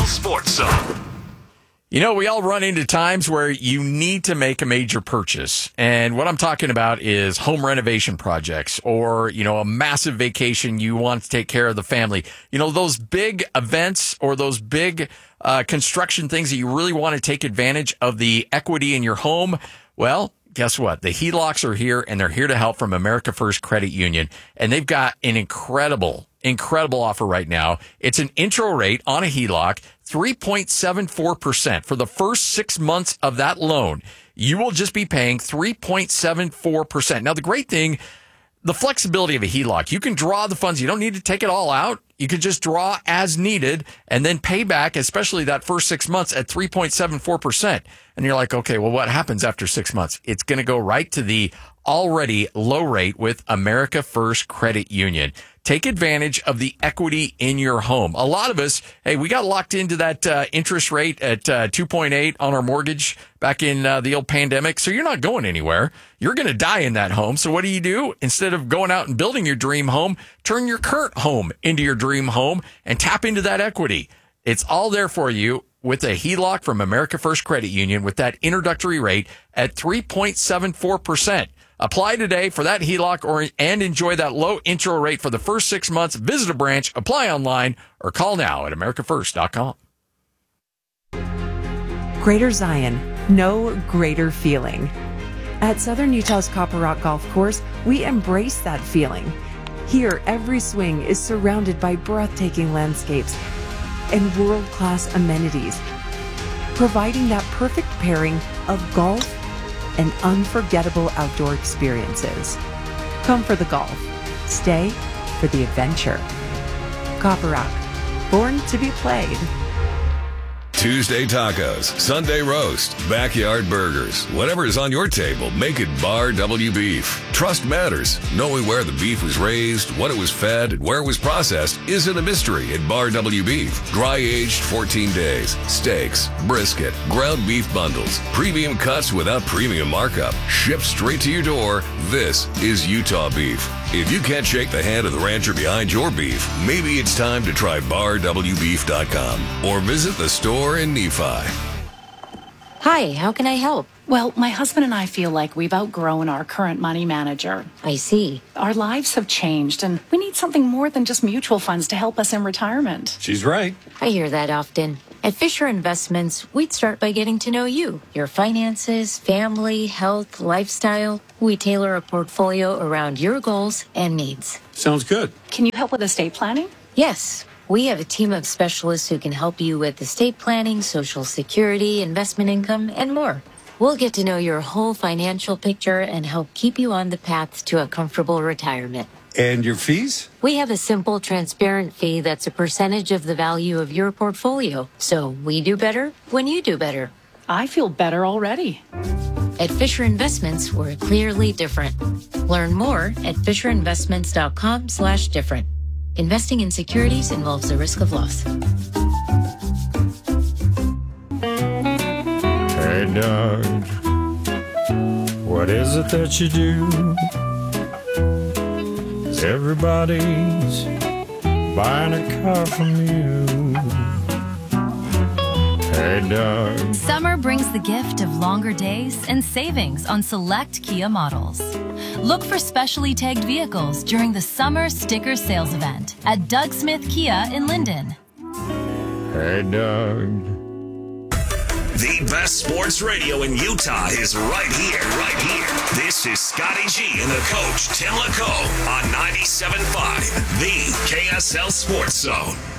KSL Sports Zone. You know, we all run into times where you need to make a major purchase. And what I'm talking about is home renovation projects or, a massive vacation you want to take care of the family. Those big events or those big construction things that you really want to take advantage of the equity in your home. Well, guess what? The HELOCs are here, and they're here to help from America First Credit Union. And they've got an incredible offer right now. It's an intro rate on a HELOC, 3.74% for the first 6 months of that loan. You will just be paying 3.74%. Now, the great thing, the flexibility of a HELOC, you can draw the funds. You don't need to take it all out. You can just draw as needed and then pay back, especially that first 6 months at 3.74%. And you're like, okay, well, what happens after 6 months? It's going to go right to the already low rate with America First Credit Union. Take advantage of the equity in your home. A lot of us, we got locked into that interest rate at 2.8 on our mortgage back in the old pandemic. So you're not going anywhere. You're going to die in that home. So what do? Instead of going out and building your dream home, turn your current home into your dream home and tap into that equity. It's all there for you with a HELOC from America First Credit Union with that introductory rate at 3.74%. Apply today for that HELOC and enjoy that low intro rate for the first 6 months. Visit a branch, apply online, or call now at americafirst.com. Greater Zion, no greater feeling. At Southern Utah's Copper Rock Golf Course, we embrace that feeling. Here, every swing is surrounded by breathtaking landscapes and world-class amenities, providing that perfect pairing of golf and unforgettable outdoor experiences. Come for the golf. Stay for the adventure. Copper Rock, born to be played. Tuesday tacos, Sunday roast, backyard burgers. Whatever is on your table, make it Bar W Beef. Trust matters. Knowing where the beef was raised, what it was fed, and where it was processed isn't a mystery at Bar W Beef. Dry aged 14 days. Steaks, brisket, ground beef bundles, premium cuts without premium markup. Shipped straight to your door. This is Utah beef. If you can't shake the hand of the rancher behind your beef, maybe it's time to try barwbeef.com or visit the store in Nephi. Hi, how can I help? Well, my husband and I feel like we've outgrown our current money manager. I see. Our lives have changed, and we need something more than just mutual funds to help us in retirement. She's right. I hear that often. At Fisher Investments, we'd start by getting to know you, your finances, family, health, lifestyle. We tailor a portfolio around your goals and needs. Sounds good. Can you help with estate planning? Yes. We have a team of specialists who can help you with estate planning, Social Security, investment income, and more. We'll get to know your whole financial picture and help keep you on the path to a comfortable retirement. And your fees? We have a simple, transparent fee that's a percentage of the value of your portfolio. So we do better when you do better. I feel better already. At Fisher Investments, we're clearly different. Learn more at fisherinvestments.com/different. Investing in securities involves the risk of loss. Hey, Doug, what is it that you do? 'Cause everybody's buying a car from you. Hey, Doug. Summer brings the gift of longer days and savings on select Kia models. Look for specially tagged vehicles during the Summer Sticker Sales event at Doug Smith Kia in Linden. Hey, Doug. The best sports radio in Utah is right here, right here. This is Scotty G and the coach, Tim LaCoe, on 97.5, the KSL Sports Zone.